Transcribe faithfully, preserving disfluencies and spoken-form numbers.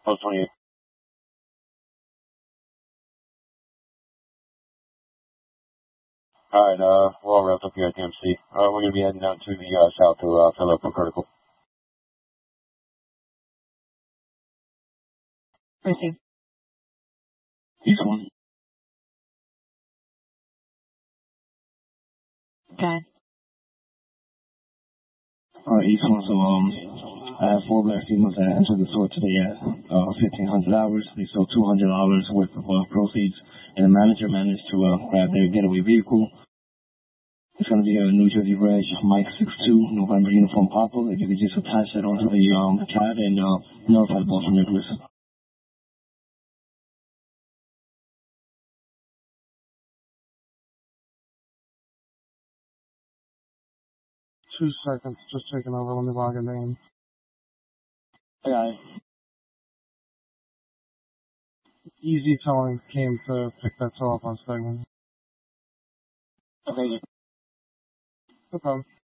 Post twenty-eight. Alright, uh, we're all wrapped up here at the M C. Uh, we're gonna be heading out to the, uh, south to, uh, fill up for critical. Proceed. East one. Okay. Alright, East one, so, um, I have four black females that entered the store today at, uh, fifteen hundred hours. They sold two hundred dollars worth of, uh, proceeds, and the manager managed to, uh, grab their getaway vehicle. It's gonna be a New Jersey Reg Mike six two November uniform Papa. If you could just attach that onto the, um, cab and, uh, notify the boss from Nicholas. Two seconds, just taking over. Let me log in in. Yeah. Easy Towing came to pick that tow up on segment. Okay. No problem.